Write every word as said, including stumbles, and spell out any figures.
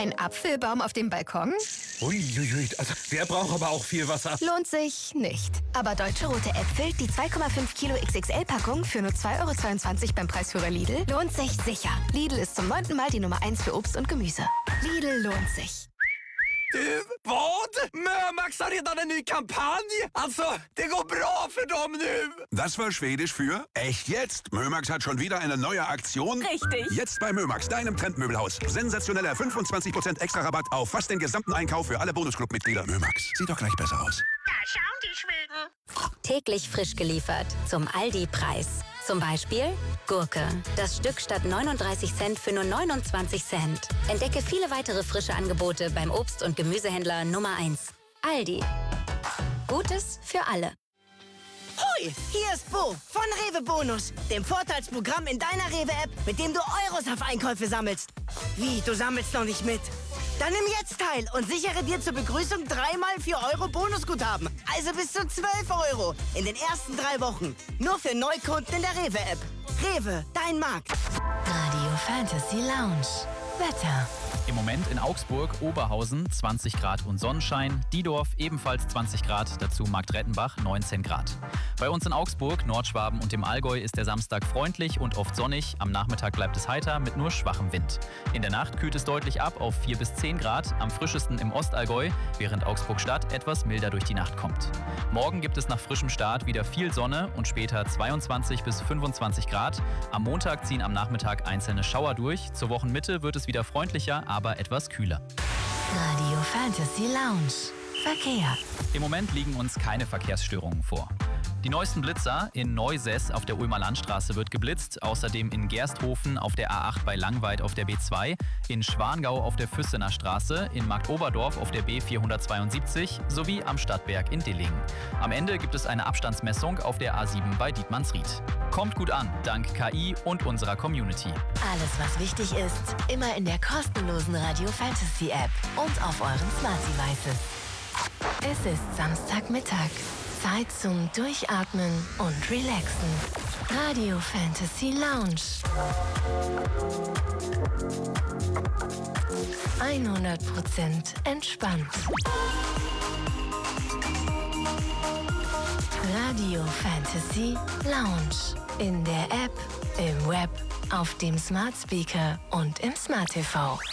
Ein Apfelbaum auf dem Balkon? Uiuiui, also der braucht aber auch viel Wasser. Lohnt sich nicht. Aber Deutsche Rote Äpfel, die zwei Komma fünf Kilo X X L-Packung für nur zwei Euro zweiundzwanzig beim Preisführer Lidl, lohnt sich sicher. Lidl ist zum neunten Mal die Nummer eins für Obst und Gemüse. Lidl lohnt sich. Du, vad? Mömax har redan en ny kampanj! Alltså, det går bra för dem nu! Das war Schwedisch für echt jetzt. Mömax hat schon wieder eine neue Aktion. Richtig. Jetzt bei Mömax, deinem Trendmöbelhaus. Sensationeller fünfundzwanzig Prozent extra Rabatt auf fast den gesamten Einkauf für alle Bonusclub-Mitglieder. Mömax, sieht doch gleich besser aus. Da schauen die Schweden. Täglich frisch geliefert zum Aldi-Preis. Zum Beispiel Gurke. Das Stück statt neununddreißig Cent für nur neunundzwanzig Cent. Entdecke viele weitere frische Angebote beim Obst- und Gemüsehändler Nummer eins. Aldi. Gutes für alle. Hoi, hier ist Bo von Rewe Bonus, dem Vorteilsprogramm in deiner Rewe-App, mit dem du Euros auf Einkäufe sammelst. Wie, du sammelst noch nicht mit? Dann nimm jetzt teil und sichere dir zur Begrüßung dreimal vier Euro Bonusguthaben. Also bis zu zwölf Euro in den ersten drei Wochen. Nur für Neukunden in der Rewe-App. Rewe, dein Markt. Radio Fantasy Lounge. Wetter. Im Moment in Augsburg, Oberhausen zwanzig Grad und Sonnenschein, Diedorf ebenfalls zwanzig Grad, dazu Marktrettenbach neunzehn Grad. Bei uns in Augsburg, Nordschwaben und dem Allgäu ist der Samstag freundlich und oft sonnig. Am Nachmittag bleibt es heiter mit nur schwachem Wind. In der Nacht kühlt es deutlich ab auf vier bis zehn Grad, am frischesten im Ostallgäu, während Augsburg-Stadt etwas milder durch die Nacht kommt. Morgen gibt es nach frischem Start wieder viel Sonne und später zweiundzwanzig bis fünfundzwanzig Grad. Am Montag ziehen am Nachmittag einzelne Schauer durch. Zur Wochenmitte wird es wieder freundlicher, aber etwas kühler. Radio Fantasy Lounge. Verkehr. Im Moment liegen uns keine Verkehrsstörungen vor. Die neuesten Blitzer in Neusäß auf der Ulmer Landstraße wird geblitzt, außerdem in Gersthofen auf der A acht bei Langweid auf der B zwei, in Schwangau auf der Füssener Straße, in Marktoberdorf auf der B vierhundertzweiundsiebzig sowie am Stadtberg in Dillingen. Am Ende gibt es eine Abstandsmessung auf der A sieben bei Dietmannsried. Kommt gut an, dank K I und unserer Community. Alles, was wichtig ist, immer in der kostenlosen Radio Fantasy App und auf euren Smart Devices. Es ist Samstagmittag. Zeit zum Durchatmen und Relaxen. Radio Fantasy Lounge. hundert Prozent entspannt. Radio Fantasy Lounge. In der App, im Web, auf dem Smart Speaker und im Smart T V.